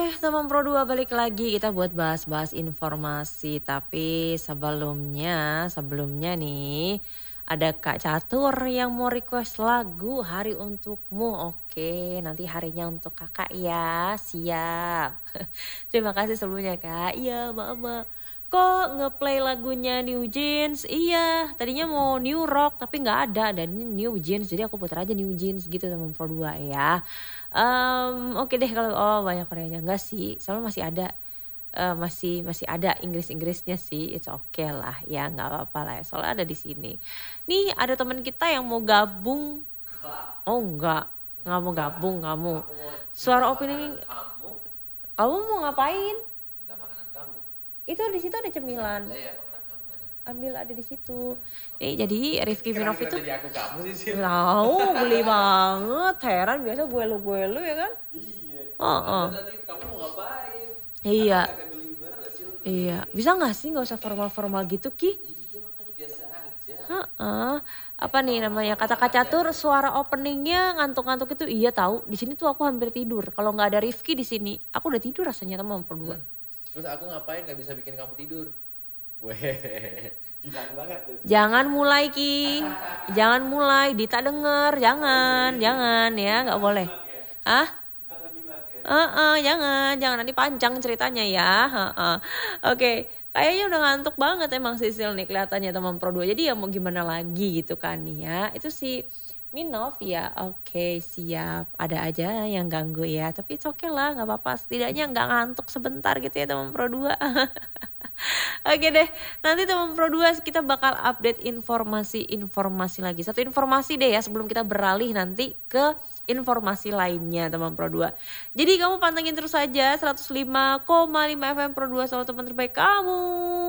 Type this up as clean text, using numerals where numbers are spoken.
teman Pro 2 balik lagi kita buat bahas-bahas informasi. Tapi sebelumnya nih ada Kak Catur yang mau request lagu Hari Untukmu. Oke, nanti harinya untuk kakak ya, siap. Terima kasih sebelumnya Kak. Iya Mama. Kok ngeplay lagunya New Jeans? Iya, tadinya mau New Rock tapi nggak ada dan ini New Jeans, jadi aku putar aja New Jeans gitu teman Pro 2 ya. Oke deh kalau banyak Koreanya enggak sih, soalnya masih ada masih ada Inggrisnya sih, it's okay lah ya, nggak apa-apa lah ya, soalnya ada di sini. Nih ada teman kita yang mau gabung. Oh nggak mau gabung kamu. Suara opening kamu mau ngapain? Itu di situ ada cemilan. Ambil ada di situ. Jadi Rifki Minov itu. Jadi aku kamu sih. Tahu beli banget. Heran biasa gue lu ya kan? Iya. Tadi kamu mau ngapain? Iya. Iya. Bisa nggak sih nggak usah formal gitu Ki? Iya makanya biasa aja. Apa nih namanya kata-kata catur suara openingnya ngantuk-ngantuk itu iya tahu. Di sini tuh aku hampir tidur. Kalau nggak ada Rifki di sini, aku udah tidur rasanya teman Pro 2. Terus aku ngapain nggak bisa bikin kamu tidur? Gila banget tuh. Jangan mulai Ki. Jangan mulai, Dita denger. Jangan ya, nggak boleh. Hah? Jangan nanti panjang ceritanya ya. Oke, kayaknya udah ngantuk banget emang Sisil nih kelihatannya teman Pro 2. Jadi ya mau gimana lagi gitu kan ya. Itu si Minov ya, oke siap. Ada aja yang ganggu ya, tapi it's okay lah, nggak apa-apa. Setidaknya nggak ngantuk sebentar gitu ya teman Pro 2. Oke deh, nanti teman Pro 2 kita bakal update informasi lagi. Satu informasi deh ya sebelum kita beralih nanti ke informasi lainnya teman Pro 2. Jadi kamu pantengin terus saja 105,5 FM Pro 2, selalu teman terbaik kamu.